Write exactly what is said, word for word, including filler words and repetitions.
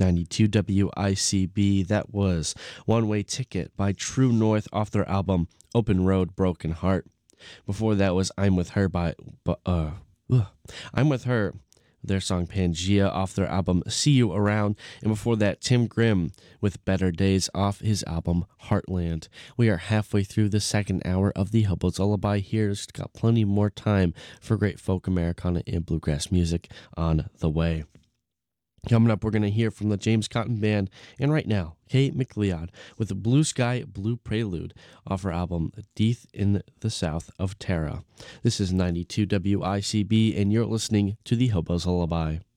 ninety-two W I C B. That was One Way Ticket by True North off their album Open Road, Broken Heart. Before that was I'm With Her by, uh, ugh. I'm With Her, their song Pangea off their album See You Around. And before that, Tim Grimm with Better Days off his album Heartland. We are halfway through the second hour of the Hobo's Lullaby here. Just got plenty more time for great folk Americana and bluegrass music on the way. Coming up, we're going to hear from the James Cotton Band, and right now, Kate McLeod with a Blue Sky Blue Prelude off her album Death in the South of Tara. This is ninety-two W I C B, and you're listening to the Hobo's Lullaby.